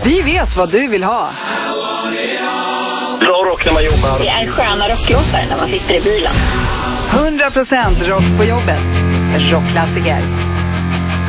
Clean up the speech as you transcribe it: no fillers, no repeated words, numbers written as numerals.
Vi vet vad du vill ha. Bra rock när man jobbar. Det är sköna rocklåtar när man sitter i bilen. 100% rock på jobbet. Rockklassiker.